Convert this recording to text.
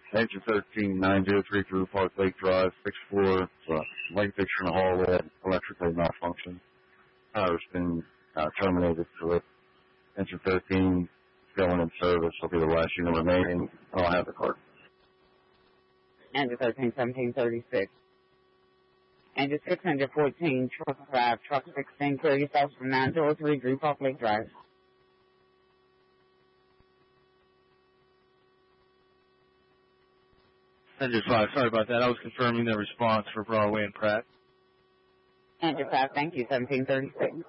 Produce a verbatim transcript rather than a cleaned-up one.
Engine thirteen nine zero three through Park Lake Drive, fixed floor, uh, light fixture in the hallway, electrical malfunction. Power's been uh, terminated to it. Engine thirteen going in service. Will be the last unit remaining. I'll have the card. Engine thirteen seventeen thirty-six. Engine six fourteen, truck five, truck sixteen, clear yourself from nine zero three through Park Lake Drive. Engine five, sorry about that. I was confirming the response for Broadway and Pratt. Engine five, thank you, seventeen thirty-six.